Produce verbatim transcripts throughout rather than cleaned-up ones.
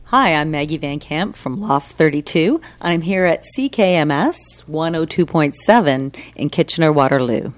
Hi, I'm Maggie Van Camp from Loft thirty-two. I'm here at C K M S one oh two point seven in Kitchener-Waterloo.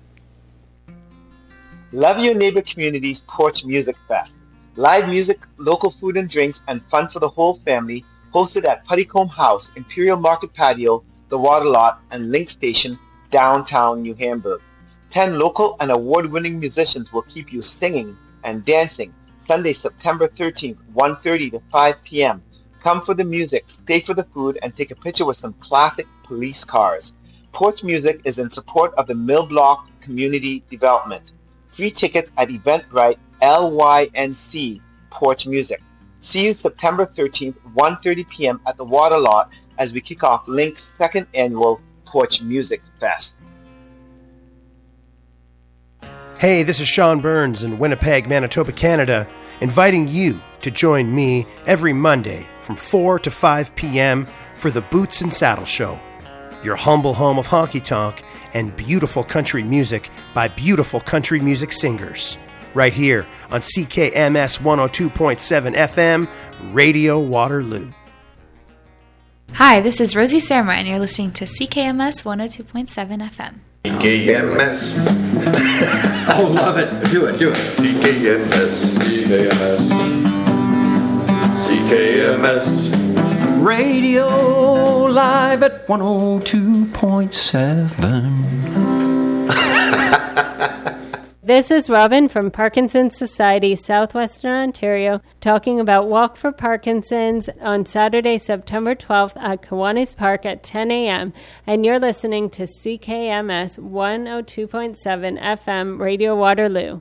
Love Your Neighbor Community's Porch Music Fest. Live music, local food and drinks, and fun for the whole family, hosted at Puttycombe House, Imperial Market Patio, The Water Lot, and Link Station, downtown New Hamburg. Ten local and award-winning musicians will keep you singing and dancing Sunday, September thirteenth, one thirty to five p.m. Come for the music, stay for the food, and take a picture with some classic police cars. Porch Music is in support of the Mill Block Community Development. Free tickets at Eventbrite L Y N C Porch Music. See you September thirteenth, one thirty p.m. at the Water Lot as we kick off Link's second annual Porch Music Fest. Hey, this is Sean Burns in Winnipeg, Manitoba, Canada, inviting you to join me every Monday from four to five p.m. for the Boots and Saddle Show, your humble home of honky tonk and beautiful country music by beautiful country music singers, right here on C K M S one oh two point seven F M, Radio Waterloo. Hi, this is Rosie Serma, and you're listening to C K M S one oh two point seven F M. C K M S. Oh, love it. Do it, do it. C K M S. C K M S. C K M S. Radio live at one oh two point seven. This is Robin from Parkinson's Society, Southwestern Ontario, talking about Walk for Parkinson's on Saturday, September twelfth at Kiwanis Park at ten a.m. And you're listening to C K M S one oh two point seven F M, Radio Waterloo.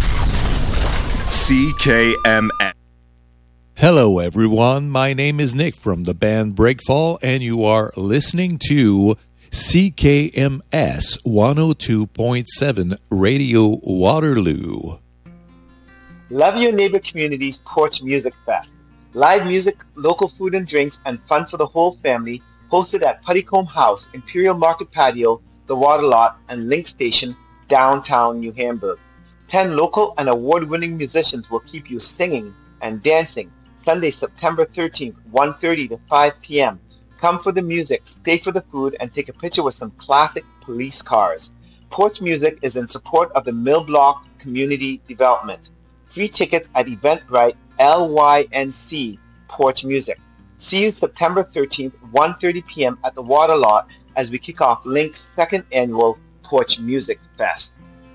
C K M S. Hello, everyone. My name is Nick from the band Breakfall, and you are listening to C K M S one oh two point seven Radio Waterloo. Love Your Neighbor Community's Porch Music Fest. Live music, local food and drinks, and fun for the whole family, hosted at Puttycombe House, Imperial Market Patio, The Water Lot, and Link Station, downtown New Hamburg. Ten local and award-winning musicians will keep you singing and dancing Sunday, September thirteenth, one thirty to five p.m. Come for the music, stay for the food, and take a picture with some classic police cars. Porch Music is in support of the Mill Block Community Development. Free tickets at Eventbrite L Y N C Porch Music. See you September thirteenth, one thirty p.m. at the Water Lot as we kick off Link's second annual Porch Music Fest.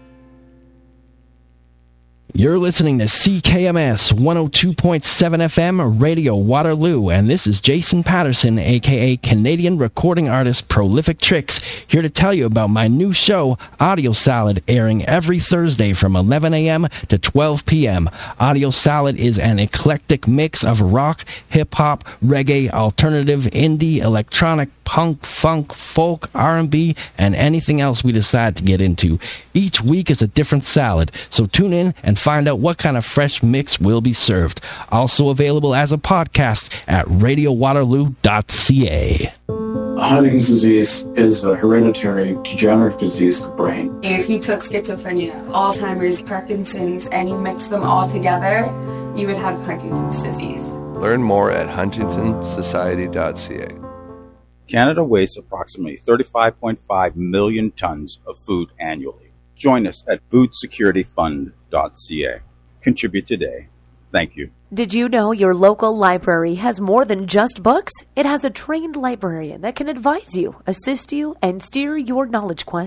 You're listening to C K M S one oh two point seven F M, Radio Waterloo, and this is Jason Patterson, a k a. Canadian recording artist Prolific Tricks, here to tell you about my new show, Audio Salad, airing every Thursday from eleven a.m. to twelve p.m. Audio Salad is an eclectic mix of rock, hip-hop, reggae, alternative, indie, electronic, punk, funk, folk, R and B, and anything else we decide to get into. Each week is a different salad, so tune in and find out what kind of fresh mix will be served. Also available as a podcast at radio waterloo dot c a. Huntington's disease is a hereditary degenerative disease of the brain. If you took schizophrenia, Alzheimer's, Parkinson's, and you mix them all together, you would have Huntington's disease. Learn more at huntington society dot c a. Canada wastes approximately thirty-five point five million tons of food annually. Join us at food security fund dot c a. Contribute today. Thank you. Did you know your local library has more than just books? It has a trained librarian that can advise you, assist you, and steer your knowledge quest